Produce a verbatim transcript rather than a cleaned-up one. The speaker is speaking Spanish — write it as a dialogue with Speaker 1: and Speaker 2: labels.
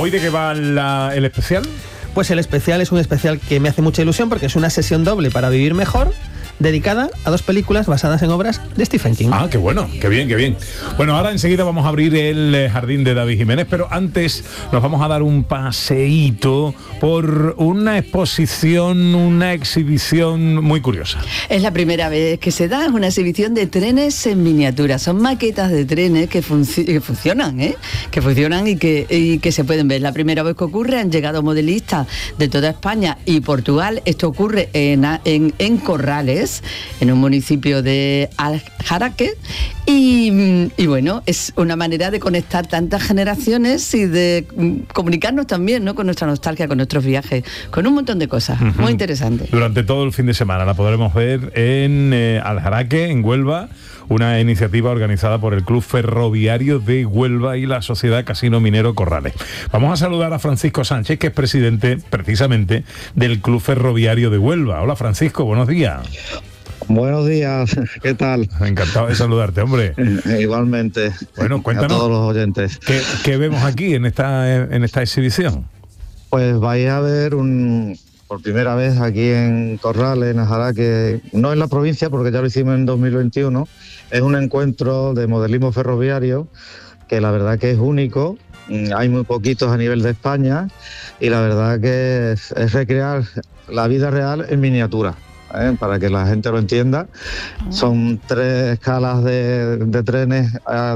Speaker 1: ¿Hoy de qué va la, el especial?
Speaker 2: Pues el especial es un especial que me hace mucha ilusión porque es una sesión doble para vivir mejor, dedicada a dos películas basadas en obras de Stephen King.
Speaker 1: Ah, qué bueno, qué bien, qué bien. Bueno, ahora enseguida vamos a abrir el jardín de David Jiménez, pero antes nos vamos a dar un paseíto por una exposición, una exhibición muy curiosa.
Speaker 3: Es la primera vez que se da, es una exhibición de trenes en miniatura. Son maquetas de trenes que, func- que funcionan, ¿eh? Que funcionan y que, y que se pueden ver. Es la primera vez que ocurre, han llegado modelistas de toda España y Portugal. Esto ocurre en, en, en Corrales, en un municipio de Aljaraque, y, y bueno, es una manera de conectar tantas generaciones y de comunicarnos también, ¿no?, con nuestra nostalgia, con nuestros viajes, con un montón de cosas. Uh-huh. Muy interesante.
Speaker 1: Durante todo el fin de semana la podremos ver en eh, Aljaraque, en Huelva, una iniciativa organizada por el Club Ferroviario de Huelva y la Sociedad Casino Minero Corrales. Vamos a saludar a Francisco Sánchez, que es presidente precisamente del Club Ferroviario de Huelva. Hola Francisco, buenos días.
Speaker 4: Buenos días, ¿qué tal?
Speaker 1: Encantado de saludarte, hombre.
Speaker 4: Eh, igualmente.
Speaker 1: Bueno, cuéntanos.
Speaker 4: A todos los oyentes.
Speaker 1: ¿Qué, qué vemos aquí en esta, en esta exhibición?
Speaker 4: Pues vais a ver un... por primera vez aquí en Corrales, en Aljaraque, no en la provincia porque ya lo hicimos en dos mil veintiuno, es un encuentro de modelismo ferroviario que la verdad que es único, hay muy poquitos a nivel de España y la verdad que es, es recrear la vida real en miniatura. ¿eh? Para que la gente lo entienda, son tres escalas de, de trenes